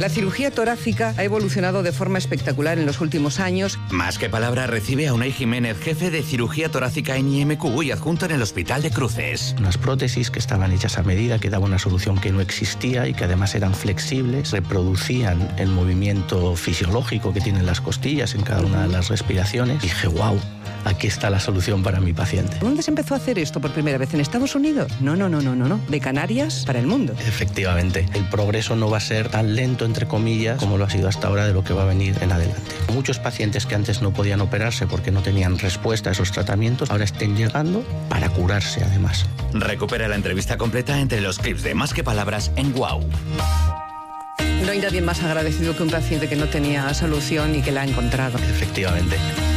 La cirugía torácica ha evolucionado de forma espectacular en los últimos años. Más que palabra recibe a Unai Jiménez, jefe de cirugía torácica en IMQ y adjunto en el Hospital de Cruces. Unas prótesis que estaban hechas a medida, que daban una solución que no existía y que además eran flexibles, reproducían el movimiento fisiológico que tienen las costillas en cada una de las respiraciones. Y dije, wow, aquí está la solución para mi paciente. ¿Dónde se empezó a hacer esto por primera vez? ¿En Estados Unidos? No. De Canarias para el mundo. Efectivamente, el progreso no va a ser tan lento, entre comillas, como lo ha sido hasta ahora, de lo que va a venir en adelante. Muchos pacientes que antes no podían operarse porque no tenían respuesta a esos tratamientos, ahora estén llegando para curarse además. Recupera la entrevista completa entre los clips de Más que Palabras en Wow. No hay nadie más agradecido que un paciente que no tenía solución y que la ha encontrado. Efectivamente.